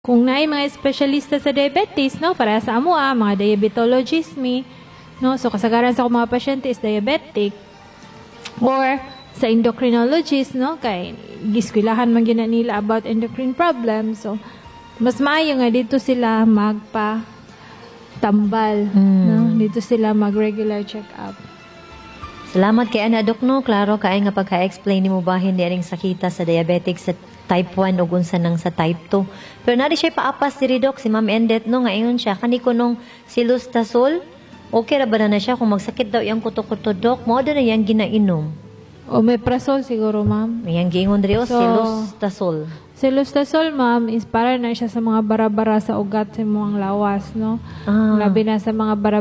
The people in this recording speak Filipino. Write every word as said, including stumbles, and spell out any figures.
Kung naay mga espesyalista sa diabetes, no, para sa amo ah, mga diabetologists mi, no, so kasagaran sa akong mga pasyente is diabetic, or sa endocrinologist, no, kay giskwilahan man gina nila about endocrine problems, so mas maayo nga dito sila magpa tambal, Mm. no, dito sila mag regular check-up. Salamat kay Ana Dok, no? Klaro kay nga pagka-explain ni mo bahin di ring sakita sa diabetic sa type one o unsa nang sa type two. Pero nari siya paapas diri Dok si Ma'am Endet, no, nga ingon siya kani ko nung silustazol. Okay ra ba na, na siya kung magsakit daw iyang kuto-kuto Dok? Mao na yang ginainom. Omeprazole siguro, ma'am. Iyang giingon diri o So, silustazol. Silustazol, ma'am, is para na siya sa mga bara-bara sa ugat sa mga lawas, no? Ah. Labi na sa mga bara